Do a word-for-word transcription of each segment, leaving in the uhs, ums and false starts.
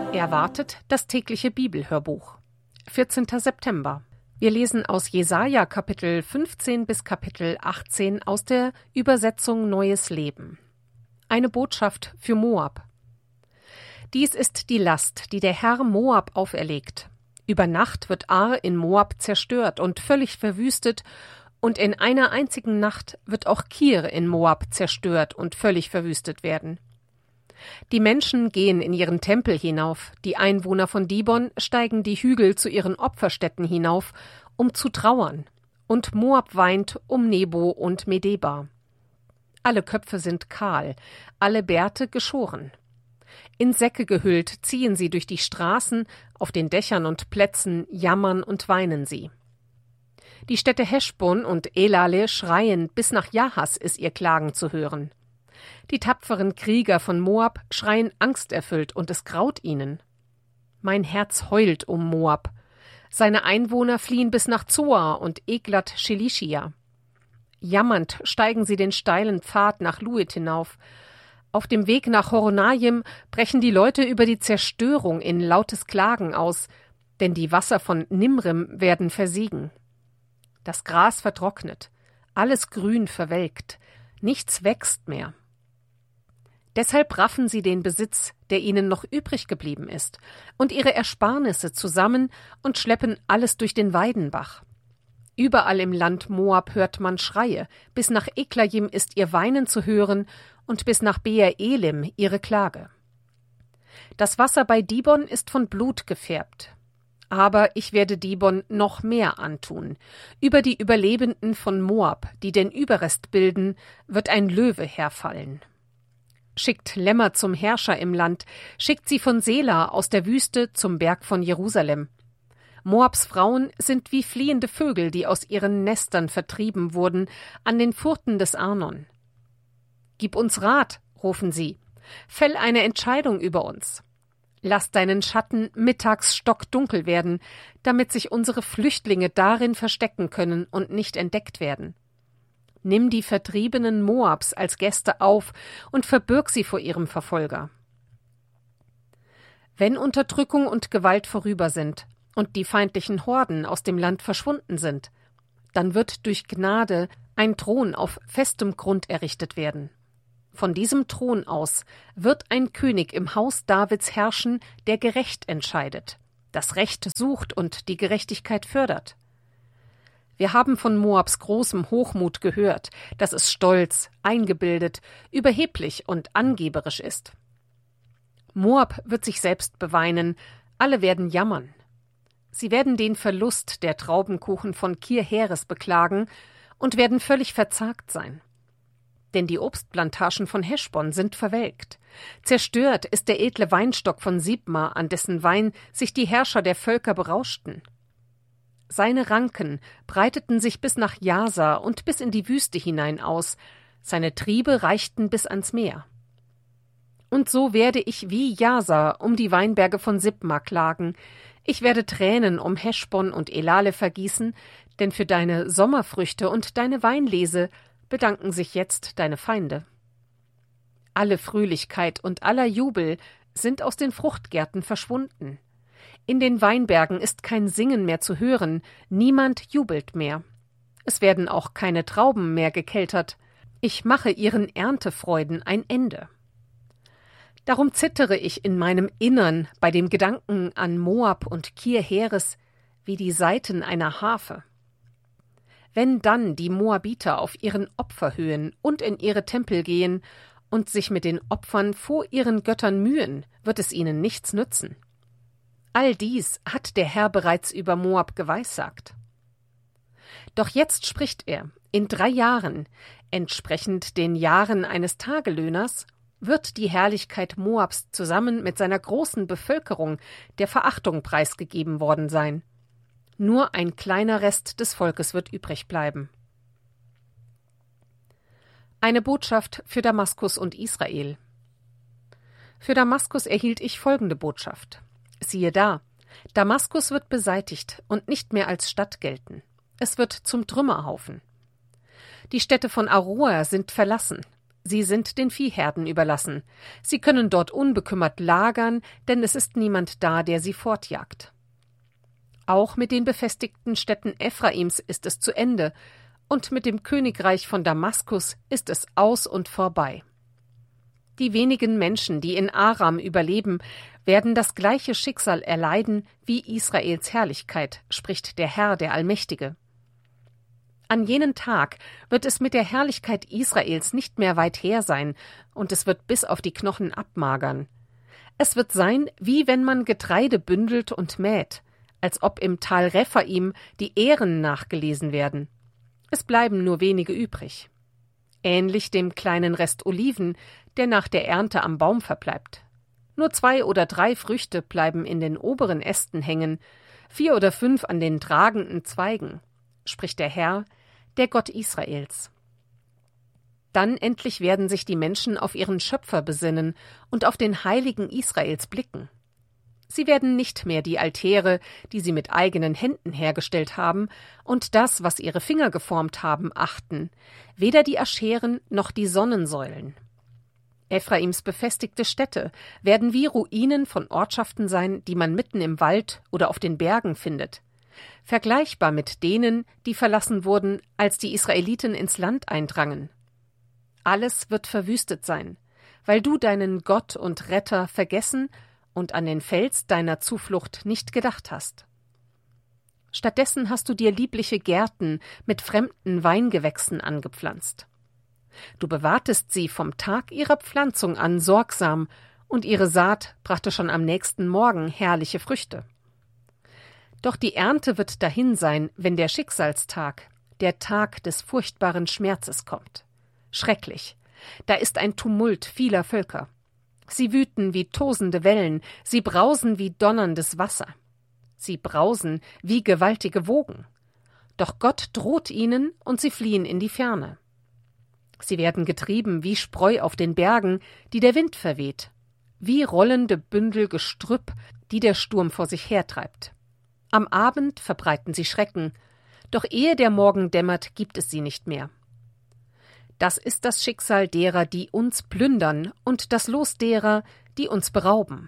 Erwartet das tägliche Bibelhörbuch. vierzehnter September. Wir lesen aus Jesaja Kapitel fünfzehn bis Kapitel achtzehn aus der Übersetzung Neues Leben. Eine Botschaft für Moab. Dies ist die Last, die der Herr Moab auferlegt. Über Nacht wird Ar in Moab zerstört und völlig verwüstet, und in einer einzigen Nacht wird auch Kir in Moab zerstört und völlig verwüstet werden. Die Menschen gehen in ihren Tempel hinauf, die Einwohner von Dibon steigen die Hügel zu ihren Opferstätten hinauf, um zu trauern, und Moab weint um Nebo und Medeba. Alle Köpfe sind kahl, alle Bärte geschoren. In Säcke gehüllt ziehen sie durch die Straßen, auf den Dächern und Plätzen jammern und weinen sie. Die Städte Heschbon und Elale schreien, bis nach Jahas ist ihr Klagen zu hören. Die tapferen Krieger von Moab schreien angsterfüllt, und es graut ihnen. Mein Herz heult um Moab. Seine Einwohner fliehen bis nach Zoar und Eglat Schelischia. Jammernd steigen sie den steilen Pfad nach Luit hinauf. Auf dem Weg nach Horonaim brechen die Leute über die Zerstörung in lautes Klagen aus, denn die Wasser von Nimrim werden versiegen. Das Gras vertrocknet, alles Grün verwelkt, nichts wächst mehr. Deshalb raffen sie den Besitz, der ihnen noch übrig geblieben ist, und ihre Ersparnisse zusammen und schleppen alles durch den Weidenbach. Überall im Land Moab hört man Schreie, bis nach Eklayim ist ihr Weinen zu hören und bis nach Beer Elim ihre Klage. Das Wasser bei Dibon ist von Blut gefärbt. Aber ich werde Dibon noch mehr antun. Über die Überlebenden von Moab, die den Überrest bilden, wird ein Löwe herfallen. Schickt Lämmer zum Herrscher im Land, schickt sie von Sela aus der Wüste zum Berg von Jerusalem. Moabs Frauen sind wie fliehende Vögel, die aus ihren Nestern vertrieben wurden, an den Furten des Arnon. Gib uns Rat, rufen sie, fäll eine Entscheidung über uns. Lass deinen Schatten mittags stockdunkel werden, damit sich unsere Flüchtlinge darin verstecken können und nicht entdeckt werden. Nimm die Vertriebenen Moabs als Gäste auf und verbirg sie vor ihrem Verfolger. Wenn Unterdrückung und Gewalt vorüber sind und die feindlichen Horden aus dem Land verschwunden sind, dann wird durch Gnade ein Thron auf festem Grund errichtet werden. Von diesem Thron aus wird ein König im Haus Davids herrschen, der gerecht entscheidet, das Recht sucht und die Gerechtigkeit fördert. Wir haben von Moabs großem Hochmut gehört, dass es stolz, eingebildet, überheblich und angeberisch ist. Moab wird sich selbst beweinen, alle werden jammern. Sie werden den Verlust der Traubenkuchen von Kir Heres beklagen und werden völlig verzagt sein. Denn die Obstplantagen von Heschbon sind verwelkt. Zerstört ist der edle Weinstock von Sibma, an dessen Wein sich die Herrscher der Völker berauschten. Seine Ranken breiteten sich bis nach Jasa und bis in die Wüste hinein aus, seine Triebe reichten bis ans Meer. Und so werde ich wie Jasa um die Weinberge von Sibma klagen, ich werde Tränen um Heschbon und Elale vergießen, denn für deine Sommerfrüchte und deine Weinlese bedanken sich jetzt deine Feinde. Alle Fröhlichkeit und aller Jubel sind aus den Fruchtgärten verschwunden. In den Weinbergen ist kein Singen mehr zu hören, niemand jubelt mehr. Es werden auch keine Trauben mehr gekeltert. Ich mache ihren Erntefreuden ein Ende. Darum zittere ich in meinem Innern bei dem Gedanken an Moab und Kir Heres wie die Saiten einer Harfe. Wenn dann die Moabiter auf ihren Opferhöhen und in ihre Tempel gehen und sich mit den Opfern vor ihren Göttern mühen, wird es ihnen nichts nützen. All dies hat der Herr bereits über Moab geweissagt. Doch jetzt spricht er, in drei Jahren, entsprechend den Jahren eines Tagelöhners, wird die Herrlichkeit Moabs zusammen mit seiner großen Bevölkerung der Verachtung preisgegeben worden sein. Nur ein kleiner Rest des Volkes wird übrig bleiben. Eine Botschaft für Damaskus und Israel. Für Damaskus erhielt ich folgende Botschaft. Siehe da, Damaskus wird beseitigt und nicht mehr als Stadt gelten. Es wird zum Trümmerhaufen. Die Städte von Aroer sind verlassen. Sie sind den Viehherden überlassen. Sie können dort unbekümmert lagern, denn es ist niemand da, der sie fortjagt. Auch mit den befestigten Städten Ephraims ist es zu Ende, und mit dem Königreich von Damaskus ist es aus und vorbei. Die wenigen Menschen, die in Aram überleben, werden das gleiche Schicksal erleiden wie Israels Herrlichkeit, spricht der Herr, der Allmächtige. An jenen Tag wird es mit der Herrlichkeit Israels nicht mehr weit her sein, und es wird bis auf die Knochen abmagern. Es wird sein, wie wenn man Getreide bündelt und mäht, als ob im Tal Rephaim die Ähren nachgelesen werden. Es bleiben nur wenige übrig. Ähnlich dem kleinen Rest Oliven, der nach der Ernte am Baum verbleibt. Nur zwei oder drei Früchte bleiben in den oberen Ästen hängen, vier oder fünf an den tragenden Zweigen, spricht der Herr, der Gott Israels. Dann endlich werden sich die Menschen auf ihren Schöpfer besinnen und auf den Heiligen Israels blicken. Sie werden nicht mehr die Altäre, die sie mit eigenen Händen hergestellt haben, und das, was ihre Finger geformt haben, achten, weder die Ascheren noch die Sonnensäulen. Ephraims befestigte Städte werden wie Ruinen von Ortschaften sein, die man mitten im Wald oder auf den Bergen findet, vergleichbar mit denen, die verlassen wurden, als die Israeliten ins Land eindrangen. Alles wird verwüstet sein, weil du deinen Gott und Retter vergessen und an den Fels deiner Zuflucht nicht gedacht hast. Stattdessen hast du dir liebliche Gärten mit fremden Weingewächsen angepflanzt. Du bewahrtest sie vom Tag ihrer Pflanzung an sorgsam, und ihre Saat brachte schon am nächsten Morgen herrliche Früchte. Doch die Ernte wird dahin sein, wenn der Schicksalstag, der Tag des furchtbaren Schmerzes kommt. Schrecklich, da ist ein Tumult vieler Völker. Sie wüten wie tosende Wellen, sie brausen wie donnerndes Wasser. Sie brausen wie gewaltige Wogen. Doch Gott droht ihnen, und sie fliehen in die Ferne. Sie werden getrieben wie Spreu auf den Bergen, die der Wind verweht, wie rollende Bündel Gestrüpp, die der Sturm vor sich hertreibt. Am Abend verbreiten sie Schrecken, doch ehe der Morgen dämmert, gibt es sie nicht mehr. Das ist das Schicksal derer, die uns plündern, und das Los derer, die uns berauben.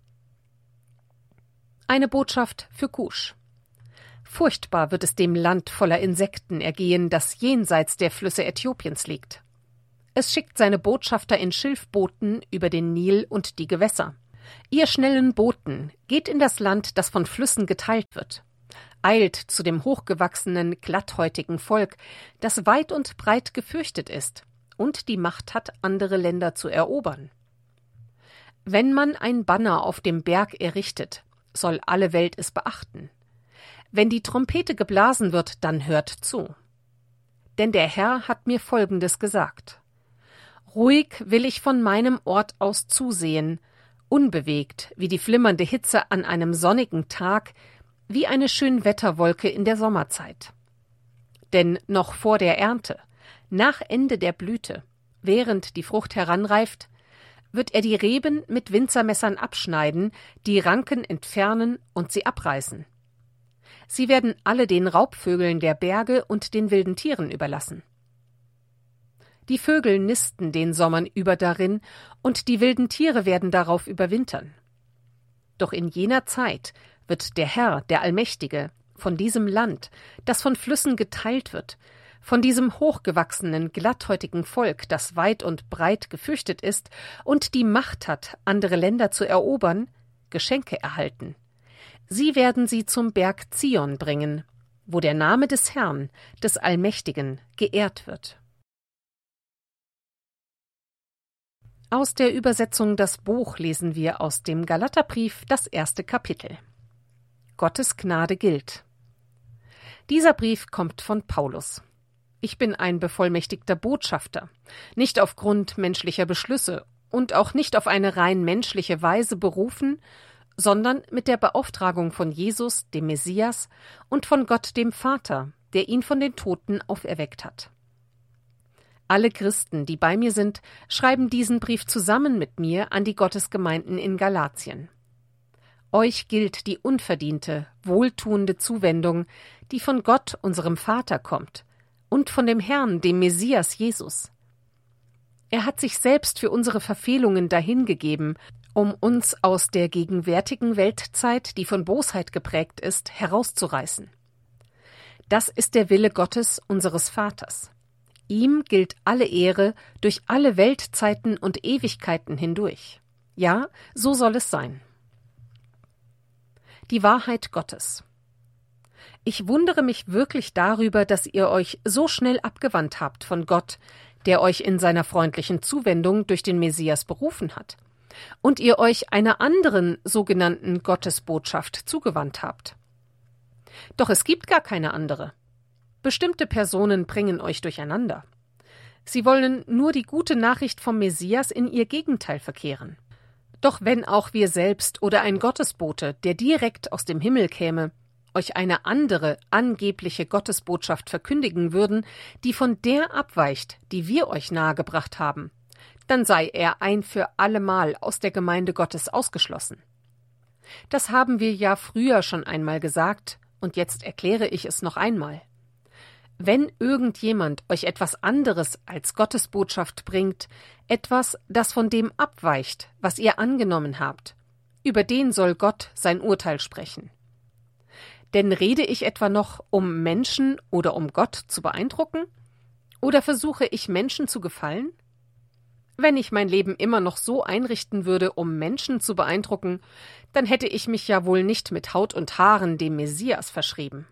Eine Botschaft für Kusch. Furchtbar wird es dem Land voller Insekten ergehen, das jenseits der Flüsse Äthiopiens liegt. Es schickt seine Botschafter in Schilfbooten über den Nil und die Gewässer. Ihr schnellen Booten, geht in das Land, das von Flüssen geteilt wird. Eilt zu dem hochgewachsenen, glatthäutigen Volk, das weit und breit gefürchtet ist und die Macht hat, andere Länder zu erobern. Wenn man ein Banner auf dem Berg errichtet, soll alle Welt es beachten. Wenn die Trompete geblasen wird, dann hört zu. Denn der Herr hat mir Folgendes gesagt: Ruhig will ich von meinem Ort aus zusehen, unbewegt wie die flimmernde Hitze an einem sonnigen Tag, wie eine Schönwetterwolke in der Sommerzeit. Denn noch vor der Ernte, nach Ende der Blüte, während die Frucht heranreift, wird er die Reben mit Winzermessern abschneiden, die Ranken entfernen und sie abreißen. Sie werden alle den Raubvögeln der Berge und den wilden Tieren überlassen. Die Vögel nisten den Sommern über darin, und die wilden Tiere werden darauf überwintern. Doch in jener Zeit wird der Herr, der Allmächtige, von diesem Land, das von Flüssen geteilt wird, von diesem hochgewachsenen, glatthäutigen Volk, das weit und breit gefürchtet ist und die Macht hat, andere Länder zu erobern, Geschenke erhalten. Sie werden sie zum Berg Zion bringen, wo der Name des Herrn, des Allmächtigen, geehrt wird. Aus der Übersetzung Das Buch lesen wir aus dem Galaterbrief das erste Kapitel. Gottes Gnade gilt. Dieser Brief kommt von Paulus. Ich bin ein bevollmächtigter Botschafter, nicht aufgrund menschlicher Beschlüsse und auch nicht auf eine rein menschliche Weise berufen, sondern mit der Beauftragung von Jesus, dem Messias, und von Gott, dem Vater, der ihn von den Toten auferweckt hat. Alle Christen, die bei mir sind, schreiben diesen Brief zusammen mit mir an die Gottesgemeinden in Galatien. Euch gilt die unverdiente, wohltuende Zuwendung, die von Gott, unserem Vater, kommt, und von dem Herrn, dem Messias Jesus. Er hat sich selbst für unsere Verfehlungen dahingegeben, um uns aus der gegenwärtigen Weltzeit, die von Bosheit geprägt ist, herauszureißen. Das ist der Wille Gottes, unseres Vaters. Ihm gilt alle Ehre durch alle Weltzeiten und Ewigkeiten hindurch. Ja, so soll es sein. Die Wahrheit Gottes. Ich wundere mich wirklich darüber, dass ihr euch so schnell abgewandt habt von Gott, der euch in seiner freundlichen Zuwendung durch den Messias berufen hat, und ihr euch einer anderen sogenannten Gottesbotschaft zugewandt habt. Doch es gibt gar keine andere. Bestimmte Personen bringen euch durcheinander. Sie wollen nur die gute Nachricht vom Messias in ihr Gegenteil verkehren. Doch wenn auch wir selbst oder ein Gottesbote, der direkt aus dem Himmel käme, euch eine andere, angebliche Gottesbotschaft verkündigen würden, die von der abweicht, die wir euch nahegebracht haben, dann sei er ein für allemal aus der Gemeinde Gottes ausgeschlossen. Das haben wir ja früher schon einmal gesagt, und jetzt erkläre ich es noch einmal. Wenn irgendjemand euch etwas anderes als Gottesbotschaft bringt, etwas, das von dem abweicht, was ihr angenommen habt, über den soll Gott sein Urteil sprechen. Denn rede ich etwa noch, um Menschen oder um Gott zu beeindrucken? Oder versuche ich Menschen zu gefallen? Wenn ich mein Leben immer noch so einrichten würde, um Menschen zu beeindrucken, dann hätte ich mich ja wohl nicht mit Haut und Haaren dem Messias verschrieben.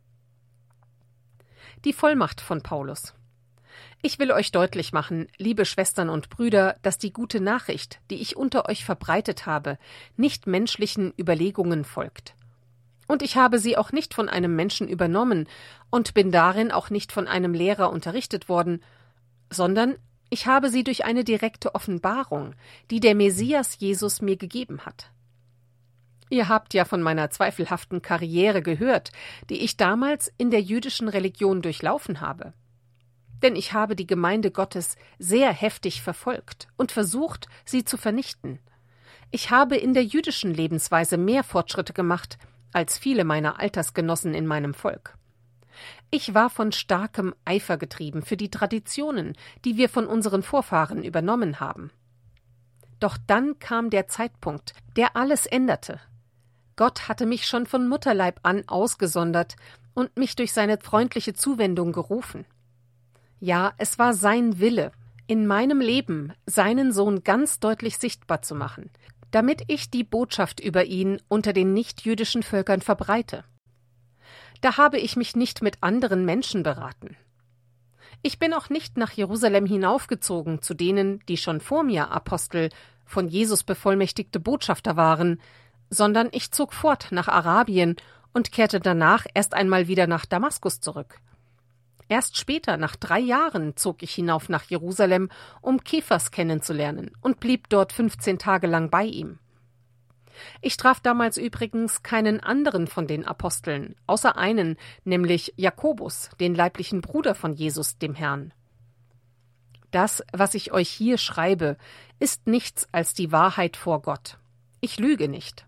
Die Vollmacht von Paulus. Ich will euch deutlich machen, liebe Schwestern und Brüder, dass die gute Nachricht, die ich unter euch verbreitet habe, nicht menschlichen Überlegungen folgt. Und ich habe sie auch nicht von einem Menschen übernommen und bin darin auch nicht von einem Lehrer unterrichtet worden, sondern ich habe sie durch eine direkte Offenbarung, die der Messias Jesus mir gegeben hat. Ihr habt ja von meiner zweifelhaften Karriere gehört, die ich damals in der jüdischen Religion durchlaufen habe. Denn ich habe die Gemeinde Gottes sehr heftig verfolgt und versucht, sie zu vernichten. Ich habe in der jüdischen Lebensweise mehr Fortschritte gemacht als viele meiner Altersgenossen in meinem Volk. Ich war von starkem Eifer getrieben für die Traditionen, die wir von unseren Vorfahren übernommen haben. Doch dann kam der Zeitpunkt, der alles änderte. Gott hatte mich schon von Mutterleib an ausgesondert und mich durch seine freundliche Zuwendung gerufen. Ja, es war sein Wille, in meinem Leben seinen Sohn ganz deutlich sichtbar zu machen, damit ich die Botschaft über ihn unter den nichtjüdischen Völkern verbreite. Da habe ich mich nicht mit anderen Menschen beraten. Ich bin auch nicht nach Jerusalem hinaufgezogen zu denen, die schon vor mir Apostel, von Jesus bevollmächtigte Botschafter waren, sondern ich zog fort nach Arabien und kehrte danach erst einmal wieder nach Damaskus zurück. Erst später, nach drei Jahren, zog ich hinauf nach Jerusalem, um Kephas kennenzulernen, und blieb dort fünfzehn Tage lang bei ihm. Ich traf damals übrigens keinen anderen von den Aposteln, außer einen, nämlich Jakobus, den leiblichen Bruder von Jesus, dem Herrn. Das, was ich euch hier schreibe, ist nichts als die Wahrheit vor Gott. Ich lüge nicht.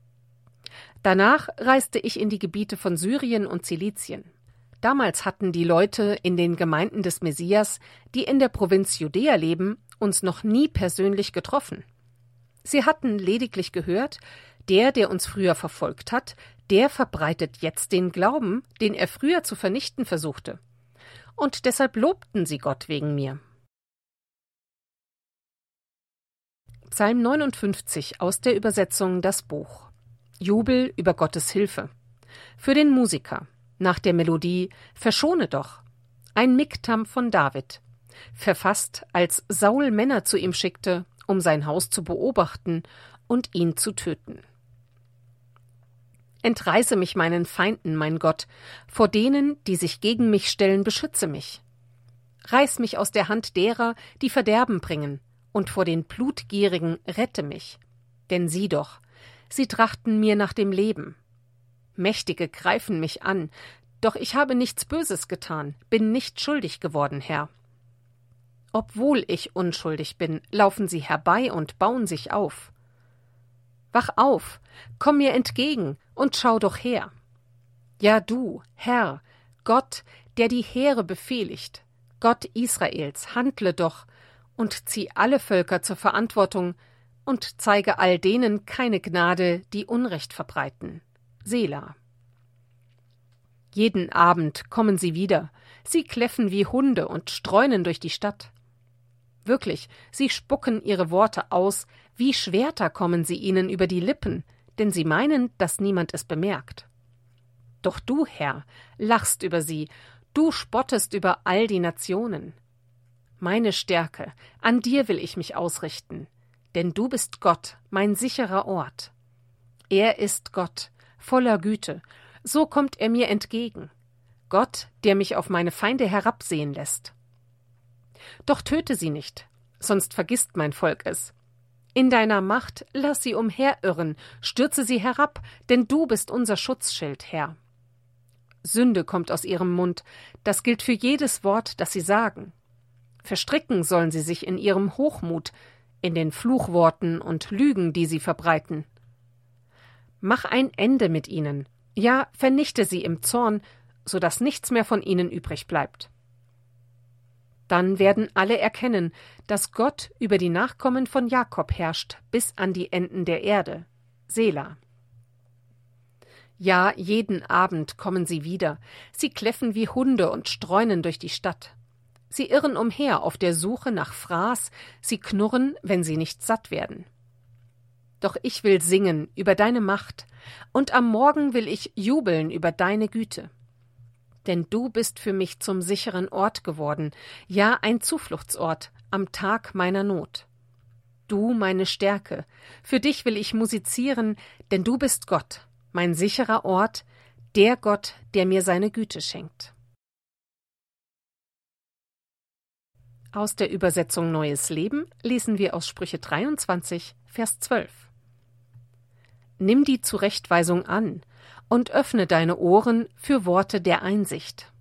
Danach reiste ich in die Gebiete von Syrien und Zilizien. Damals hatten die Leute in den Gemeinden des Messias, die in der Provinz Judäa leben, uns noch nie persönlich getroffen. Sie hatten lediglich gehört, der, der uns früher verfolgt hat, der verbreitet jetzt den Glauben, den er früher zu vernichten versuchte. Und deshalb lobten sie Gott wegen mir. Psalm neunundfünfzig aus der Übersetzung Das Buch. Jubel über Gottes Hilfe. Für den Musiker. Nach der Melodie »Verschone doch«, ein Miktam von David, verfasst, als Saul Männer zu ihm schickte, um sein Haus zu beobachten und ihn zu töten. Entreiße mich meinen Feinden, mein Gott, vor denen, die sich gegen mich stellen, beschütze mich. Reiß mich aus der Hand derer, die Verderben bringen, und vor den Blutgierigen rette mich. Denn sieh doch, sie trachten mir nach dem Leben. Mächtige greifen mich an, doch ich habe nichts Böses getan, bin nicht schuldig geworden, Herr. Obwohl ich unschuldig bin, laufen sie herbei und bauen sich auf. Wach auf, komm mir entgegen und schau doch her. Ja du, Herr, Gott, der die Heere befehligt, Gott Israels, handle doch und zieh alle Völker zur Verantwortung und zeige all denen keine Gnade, die Unrecht verbreiten. Selah. Jeden Abend kommen sie wieder, sie kläffen wie Hunde und streunen durch die Stadt. Wirklich, sie spucken ihre Worte aus, wie Schwerter kommen sie ihnen über die Lippen, denn sie meinen, dass niemand es bemerkt. Doch du, Herr, lachst über sie, du spottest über all die Nationen. Meine Stärke, an dir will ich mich ausrichten, denn du bist Gott, mein sicherer Ort. Er ist Gott, voller Güte, so kommt er mir entgegen. Gott, der mich auf meine Feinde herabsehen lässt. Doch töte sie nicht, sonst vergisst mein Volk es. In deiner Macht lass sie umherirren, stürze sie herab, denn du bist unser Schutzschild, Herr. Sünde kommt aus ihrem Mund, das gilt für jedes Wort, das sie sagen. Verstricken sollen sie sich in ihrem Hochmut, in den Fluchworten und Lügen, die sie verbreiten. Mach ein Ende mit ihnen, ja, vernichte sie im Zorn, so dass nichts mehr von ihnen übrig bleibt. Dann werden alle erkennen, dass Gott über die Nachkommen von Jakob herrscht bis an die Enden der Erde. Selah. Ja, jeden Abend kommen sie wieder, sie kläffen wie Hunde und streunen durch die Stadt. Sie irren umher auf der Suche nach Fraß, sie knurren, wenn sie nicht satt werden. Doch ich will singen über deine Macht, und am Morgen will ich jubeln über deine Güte. Denn du bist für mich zum sicheren Ort geworden, ja ein Zufluchtsort am Tag meiner Not. Du meine Stärke, für dich will ich musizieren, denn du bist Gott, mein sicherer Ort, der Gott, der mir seine Güte schenkt. Aus der Übersetzung Neues Leben lesen wir aus Sprüche dreiundzwanzig, Vers zwölf. Nimm die Zurechtweisung an und öffne deine Ohren für Worte der Einsicht.